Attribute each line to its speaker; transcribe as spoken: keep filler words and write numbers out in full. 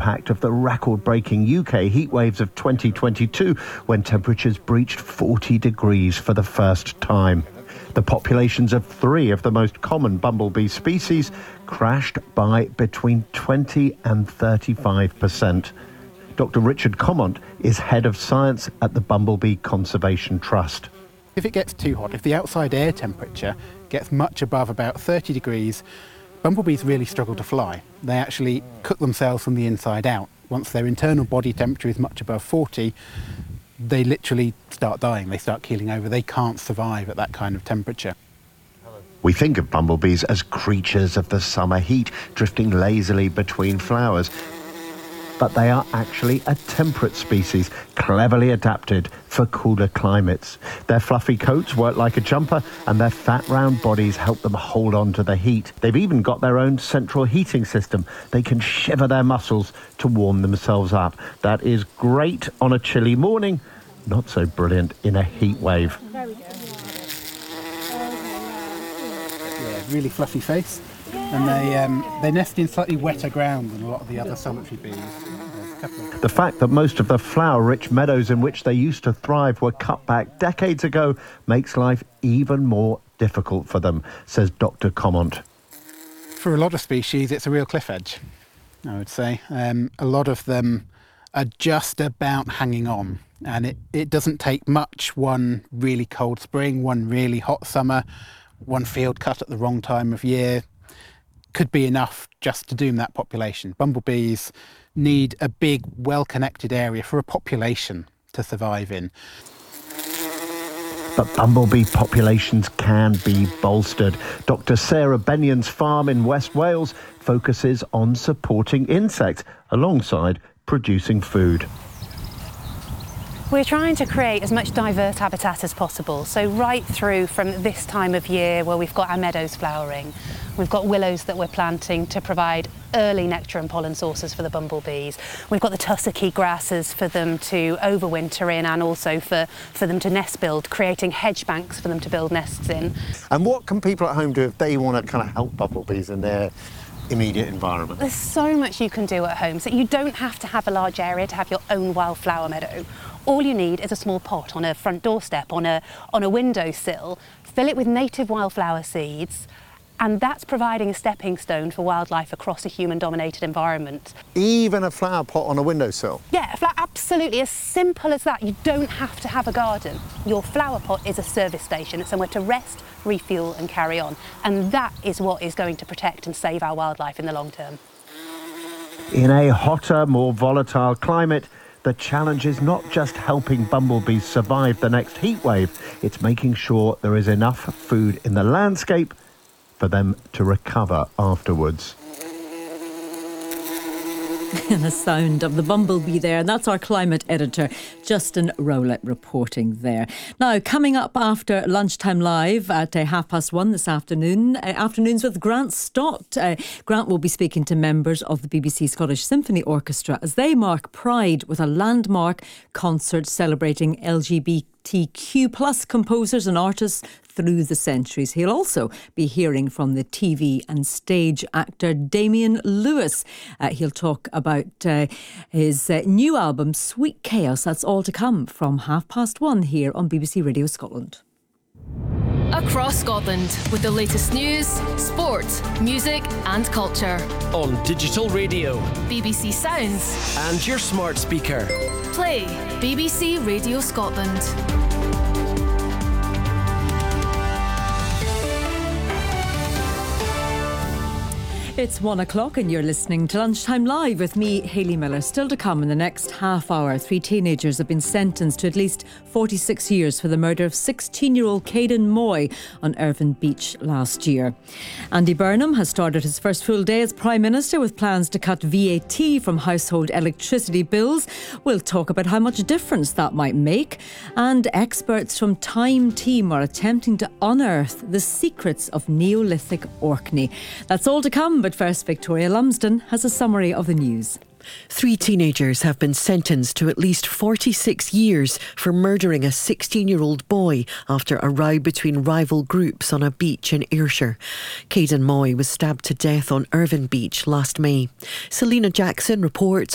Speaker 1: impact of the record-breaking U K heatwaves of twenty twenty-two, when temperatures breached forty degrees for the first time. The populations of three of the most common bumblebee species crashed by between twenty and thirty-five percent. Doctor Richard Commont is head of science at the Bumblebee Conservation Trust.
Speaker 2: If it gets too hot, if the outside air temperature gets much above about thirty degrees, bumblebees really struggle to fly. They actually cook themselves from the inside out. Once their internal body temperature is much above forty, they literally start dying. They start keeling over. They can't survive at that kind of temperature.
Speaker 1: We think of bumblebees as creatures of the summer heat, drifting lazily between flowers. But they are actually a temperate species, cleverly adapted for cooler climates. Their fluffy coats work like a jumper, and their fat round bodies help them hold on to the heat. They've even got their own central heating system. They can shiver their muscles to warm themselves up. That is great on a chilly morning, not so brilliant in a heat wave.
Speaker 2: Yeah, really fluffy face. And they um, they nest in slightly wetter ground than a lot of the other solitary bees.
Speaker 1: The fact that most of the flower-rich meadows in which they used to thrive were cut back decades ago makes life even more difficult for them, says Doctor Commont.
Speaker 2: For a lot of species, it's a real cliff edge, I would say. Um, a lot of them are just about hanging on. And it, it doesn't take much, one really cold spring, one really hot summer, one field cut at the wrong time of year, could be enough just to doom that population. Bumblebees need a big, well-connected area for a population to survive in.
Speaker 1: But bumblebee populations can be bolstered. Doctor Sarah Benyon's farm in West Wales focuses on supporting insects alongside producing food.
Speaker 3: We're trying to create as much diverse habitat as possible. So right through from this time of year where we've got our meadows flowering, we've got willows that we're planting to provide early nectar and pollen sources for the bumblebees. We've got the tussocky grasses for them to overwinter in, and also for, for them to nest build, creating hedge banks for them to build nests in.
Speaker 1: And what can people at home do if they want to kind of help bumblebees in their immediate environment?
Speaker 3: There's so much you can do at home. So you don't have to have a large area to have your own wildflower meadow. All you need is a small pot on a front doorstep, on a, on a windowsill. Fill it with native wildflower seeds, and that's providing a stepping stone for wildlife across a human-dominated environment.
Speaker 1: Even a flower pot on a windowsill?
Speaker 3: Yeah, absolutely, as simple as that. You don't have to have a garden. Your flower pot is a service station. It's somewhere to rest, refuel and carry on. And that is what is going to protect and save our wildlife in the long term.
Speaker 1: In a hotter, more volatile climate, the challenge is not just helping bumblebees survive the next heat wave, it's making sure there is enough food in the landscape for them to recover afterwards.
Speaker 4: The sound of the bumblebee there, and that's our climate editor Justin Rowlett reporting there. Now, coming up after lunchtime live at uh, half past one this afternoon, uh, afternoons with Grant Stott. Uh, Grant will be speaking to members of the B B C Scottish Symphony Orchestra as they mark Pride with a landmark concert celebrating L G B T Q plus composers and artists through the centuries. He'll also be hearing from the T V and stage actor Damian Lewis. Uh, he'll talk about uh, his uh, new album Sweet Chaos. That's all to come from half past one here on B B C Radio Scotland.
Speaker 5: Across Scotland with the latest news, sport, music and culture.
Speaker 6: On digital radio,
Speaker 5: B B C Sounds
Speaker 6: and your smart speaker.
Speaker 5: Play B B C Radio Scotland.
Speaker 4: It's one o'clock and you're listening to Lunchtime Live with me, Hayley Miller. Still to come in the next half hour, three teenagers have been sentenced to at least forty-six years for the murder of sixteen-year-old Caden Moy on Irvine Beach last year. Andy Burnham has started his first full day as Prime Minister with plans to cut V A T from household electricity bills. We'll talk about how much difference that might make. And experts from Time Team are attempting to unearth the secrets of Neolithic Orkney. That's all to come. But first, Victoria Lumsden has a summary of the news.
Speaker 7: Three teenagers have been sentenced to at least forty-six years for murdering a sixteen-year-old boy after a row between rival groups on a beach in Ayrshire. Caden Moy was stabbed to death on Irvine Beach last May. Selena Jackson reports